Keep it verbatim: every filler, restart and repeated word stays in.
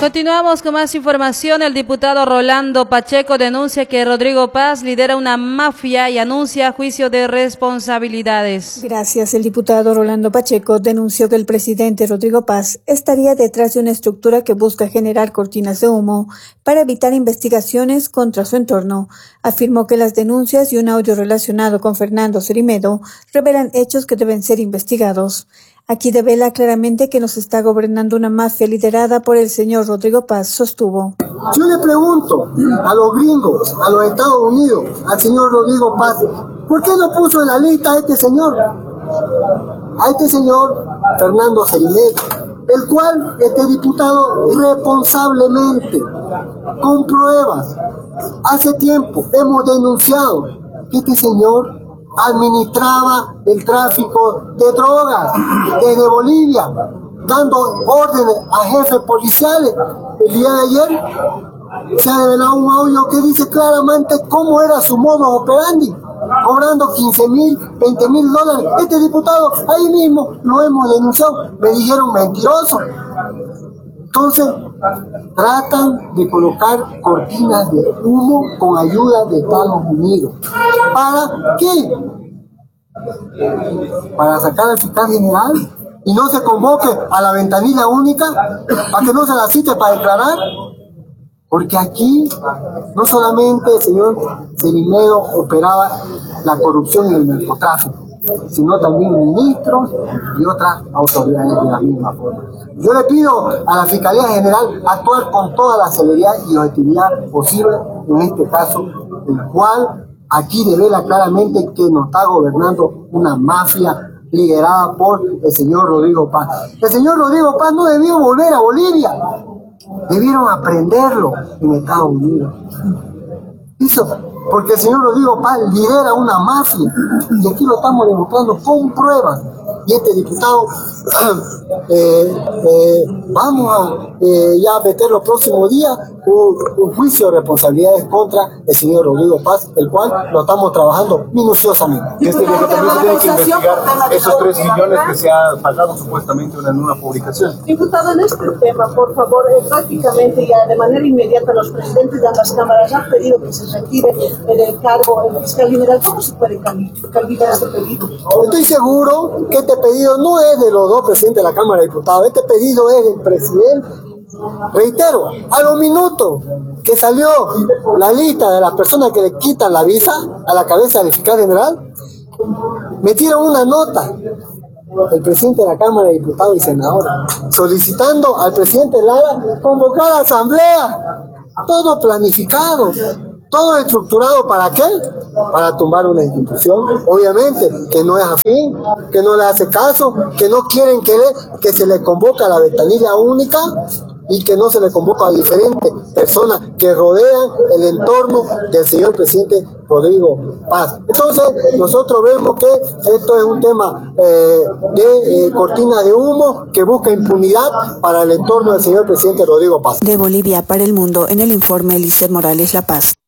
Continuamos con más información. El diputado Rolando Pacheco denuncia que Rodrigo Paz lidera una mafia y anuncia juicio de responsabilidades. Gracias. El diputado Rolando Pacheco denunció que el presidente Rodrigo Paz estaría detrás de una estructura que busca generar cortinas de humo para evitar investigaciones contra su entorno. Afirmó que las denuncias y un audio relacionado con Fernando Cerimedo revelan hechos que deben ser investigados. Aquí devela claramente que nos está gobernando una mafia liderada por el señor Rodrigo Paz, sostuvo. Yo le pregunto a los gringos, a los Estados Unidos, al señor Rodrigo Paz, ¿por qué no puso en la lista a este señor? A este señor Fernando Cerimedo, el cual este diputado responsablemente, con pruebas, hace tiempo hemos denunciado que este señor administraba el tráfico de drogas desde Bolivia, dando órdenes a jefes policiales. El día de ayer se ha revelado un audio que dice claramente cómo era su modo operandi, cobrando quince mil, veinte mil dólares. Este diputado, ahí mismo lo hemos denunciado, me dijeron mentiroso. Entonces, tratan de colocar cortinas de humo con ayuda de Estados Unidos. ¿Para qué? Para sacar al fiscal general y no se convoque a la ventanilla única, para que no se la cite para declarar. Porque aquí no solamente el señor Cerimedo operaba la corrupción y el narcotráfico, sino también ministros y otras autoridades de la misma forma. Yo le pido a la Fiscalía General actuar con toda la celeridad y objetividad posible en este caso, el cual aquí devela claramente que nos está gobernando una mafia liderada por el señor Rodrigo Paz. El señor Rodrigo Paz no debió volver a Bolivia, debieron aprenderlo en Estados Unidos. Eso, porque el señor Rodrigo Paz lidera una mafia y aquí lo estamos demostrando con pruebas. Y este diputado, eh, eh, vamos a eh, ya meter los próximos días un, un juicio de responsabilidades contra el señor Rodrigo Paz, el cual lo estamos trabajando minuciosamente. Y este día que también se tiene que investigar esos tres millones que se ha pagado supuestamente en una publicación. Diputado, en este tema, por favor, eh, prácticamente ya de manera inmediata los presidentes de ambas cámaras han pedido que se retire del cargo el fiscal general. ¿Cómo se puede calificar este pedido? Estoy seguro que este pedido no es de los dos presidentes de la Cámara de Diputados, este pedido es del presidente. Reitero, a los minutos que salió la lista de las personas que le quitan la visa a la cabeza del fiscal general, metieron una nota el presidente de la Cámara de Diputados y Senadores solicitando al presidente Lara convocar a la asamblea, todo planificado, todo estructurado. ¿Para qué? Para tumbar una institución, obviamente, que no es afín, que no le hace caso, que no quieren que, le, que se le convoque a la ventanilla única y que no se le convoca a diferentes personas que rodean el entorno del señor presidente Rodrigo Paz. Entonces, nosotros vemos que esto es un tema eh, de eh, cortina de humo que busca impunidad para el entorno del señor presidente Rodrigo Paz. De Bolivia para el mundo, en el informe Lizeth Morales, La Paz.